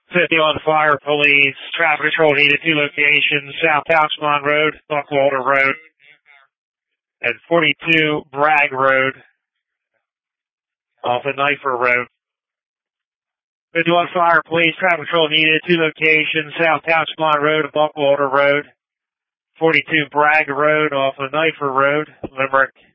50 on fire, police. Traffic control needed 2 locations. South Altamont Road, Buckwalter Road, and 42 Bragg Road off of Knifer Road. 50 on fire, police. Traffic control needed 2 locations. South Altamont Road, Buckwalter Road, 42 Bragg Road off of Knifer Road, Limerick.